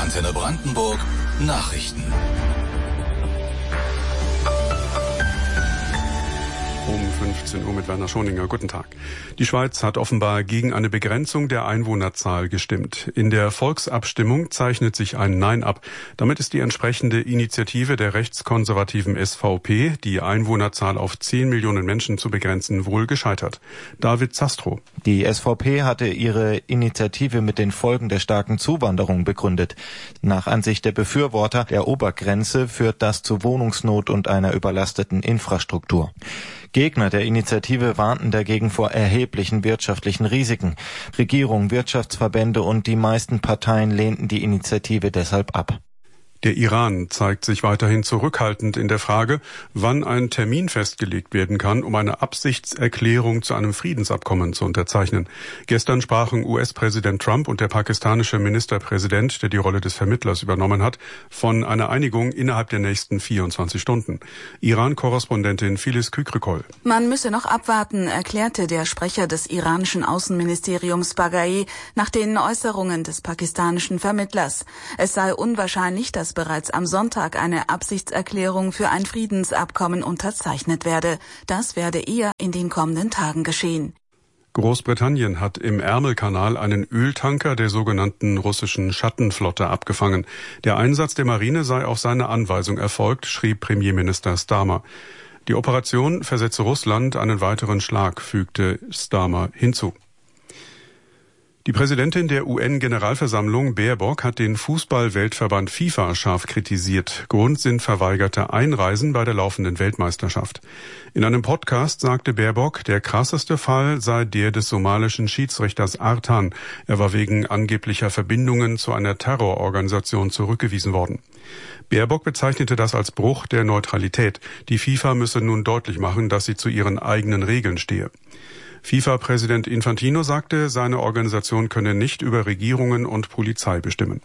Antenne Brandenburg Nachrichten. Um 15 Uhr mit Werner Schoninger. Guten Tag. Die Schweiz hat offenbar gegen eine Begrenzung der Einwohnerzahl gestimmt. In der Volksabstimmung zeichnet sich ein Nein ab. Damit ist die entsprechende Initiative der rechtskonservativen SVP, die Einwohnerzahl auf 10 Millionen Menschen zu begrenzen, wohl gescheitert. David Zastrow. Die SVP hatte ihre Initiative mit den Folgen der starken Zuwanderung begründet. Nach Ansicht der Befürworter der Obergrenze führt das zu Wohnungsnot und einer überlasteten Infrastruktur. Gegner der Initiative warnten dagegen vor erheblichen wirtschaftlichen Risiken. Regierung, Wirtschaftsverbände und die meisten Parteien lehnten die Initiative deshalb ab. Der Iran zeigt sich weiterhin zurückhaltend in der Frage, wann ein Termin festgelegt werden kann, um eine Absichtserklärung zu einem Friedensabkommen zu unterzeichnen. Gestern sprachen US-Präsident Trump und der pakistanische Ministerpräsident, der die Rolle des Vermittlers übernommen hat, von einer Einigung innerhalb der nächsten 24 Stunden. Iran-Korrespondentin Filiz Kükrükol. Man müsse noch abwarten, erklärte der Sprecher des iranischen Außenministeriums Baghai nach den Äußerungen des pakistanischen Vermittlers. Es sei unwahrscheinlich, dass bereits am Sonntag eine Absichtserklärung für ein Friedensabkommen unterzeichnet werde. Das werde eher in den kommenden Tagen geschehen. Großbritannien hat im Ärmelkanal einen Öltanker der sogenannten russischen Schattenflotte abgefangen. Der Einsatz der Marine sei auf seine Anweisung erfolgt, schrieb Premierminister Starmer. Die Operation versetze Russland einen weiteren Schlag, fügte Starmer hinzu. Die Präsidentin der UN-Generalversammlung, Baerbock, hat den Fußball-Weltverband FIFA scharf kritisiert. Grund sind verweigerte Einreisen bei der laufenden Weltmeisterschaft. In einem Podcast sagte Baerbock, der krasseste Fall sei der des somalischen Schiedsrichters Artan. Er war wegen angeblicher Verbindungen zu einer Terrororganisation zurückgewiesen worden. Baerbock bezeichnete das als Bruch der Neutralität. Die FIFA müsse nun deutlich machen, dass sie zu ihren eigenen Regeln stehe. FIFA-Präsident Infantino sagte, seine Organisation könne nicht über Regierungen und Polizei bestimmen.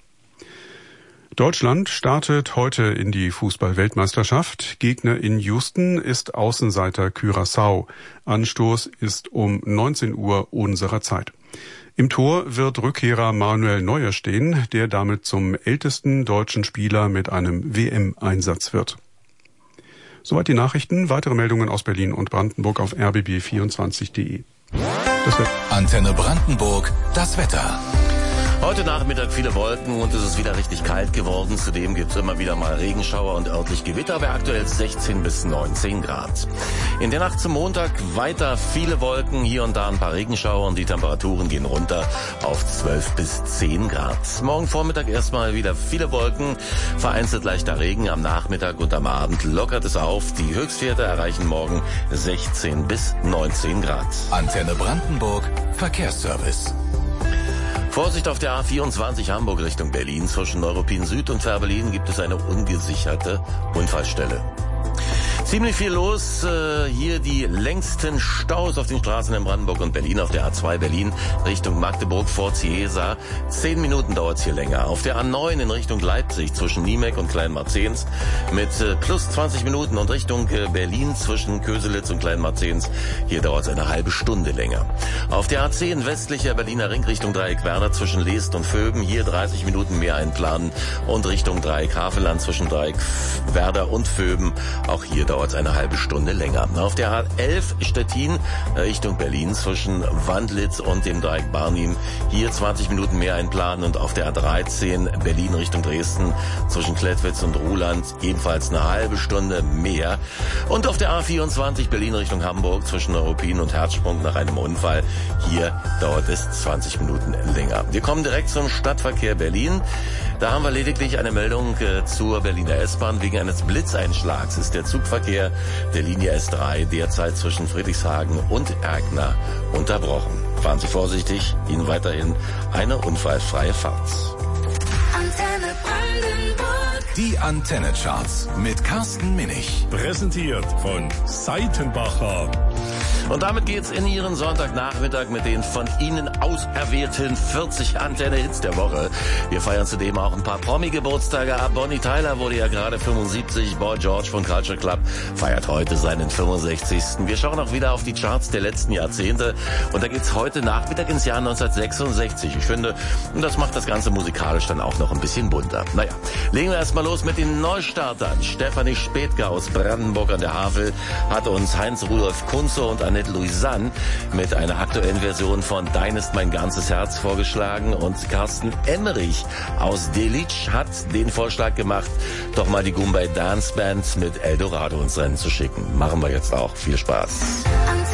Deutschland startet heute in die Fußball-Weltmeisterschaft. Gegner in Houston ist Außenseiter Curaçao. Anstoß ist um 19 Uhr unserer Zeit. Im Tor wird Rückkehrer Manuel Neuer stehen, der damit zum ältesten deutschen Spieler mit einem WM-Einsatz wird. Soweit die Nachrichten. Weitere Meldungen aus Berlin und Brandenburg auf rbb24.de. Antenne Brandenburg, das Wetter. Heute Nachmittag viele Wolken und es ist wieder richtig kalt geworden. Zudem gibt es immer wieder mal Regenschauer und örtlich Gewitter bei aktuell 16 bis 19 Grad. In der Nacht zum Montag weiter viele Wolken, hier und da ein paar Regenschauer und die Temperaturen gehen runter auf 12 bis 10 Grad. Morgen Vormittag erstmal wieder viele Wolken, vereinzelt leichter Regen, am Nachmittag und am Abend lockert es auf. Die Höchstwerte erreichen morgen 16 bis 19 Grad. Antenne Brandenburg, Verkehrsservice. Vorsicht auf der A24 Hamburg Richtung Berlin. Zwischen Neuruppin Süd und Fehrbellin gibt es eine ungesicherte Unfallstelle. Ziemlich viel los, hier die längsten Staus auf den Straßen in Brandenburg und Berlin. Auf der A2 Berlin Richtung Magdeburg vor Ziesa. 10 Minuten dauert es hier länger. Auf der A9 in Richtung Leipzig zwischen Niemek und Kleinmarzens mit plus 20 Minuten und Richtung Berlin zwischen Köselitz und Kleinmarzens. Hier dauert es eine halbe Stunde länger. Auf der A10 westlicher Berliner Ring Richtung Dreieck Werder zwischen Leest und Vöben. Hier 30 Minuten mehr einplanen und Richtung Dreieck Havelland zwischen Dreieck Werder und Vöben. Auch hier dauert es eine halbe Stunde länger. Auf der A11 Stettin Richtung Berlin zwischen Wandlitz und dem Dreieck Barnim. Hier 20 Minuten mehr einplanen und auf der A13 Berlin Richtung Dresden zwischen Klettwitz und Ruhland ebenfalls eine halbe Stunde mehr. Und auf der A24 Berlin Richtung Hamburg zwischen Neuruppin und Herzsprung nach einem Unfall. Hier dauert es 20 Minuten länger. Wir kommen direkt zum Stadtverkehr Berlin. Da haben wir lediglich eine Meldung zur Berliner S-Bahn. Wegen eines Blitzeinschlags ist der Zugverkehr der Linie S3 derzeit zwischen Friedrichshagen und Erkner unterbrochen. Fahren Sie vorsichtig, Ihnen weiterhin eine unfallfreie Fahrt. Antenne Brandenburg. Die Antenne-Charts mit Carsten Minich. Präsentiert von Seitenbacher. Und damit geht's in Ihren Sonntagnachmittag mit den von Ihnen auserwählten 40 Antenne-Hits der Woche. Wir feiern zudem auch ein paar Promi-Geburtstage ab. Bonnie Tyler wurde ja gerade 75. Boy George von Culture Club feiert heute seinen 65. Wir schauen auch wieder auf die Charts der letzten Jahrzehnte. Und da geht's heute Nachmittag ins Jahr 1966. Ich finde, das macht das Ganze musikalisch dann auch noch ein bisschen bunter. Naja, legen wir erstmal los mit den Neustartern. Stefanie Spethke aus Brandenburg an der Havel hat uns Heinz-Rudolf Kunze und Annette Louisanne mit einer aktuellen Version von Dein ist mein ganzes Herz vorgeschlagen. Und Carsten Emmerich aus Delitzsch hat den Vorschlag gemacht, doch mal die Goombay Dance Band mit Eldorado ins Rennen zu schicken. Machen wir jetzt auch. Viel Spaß.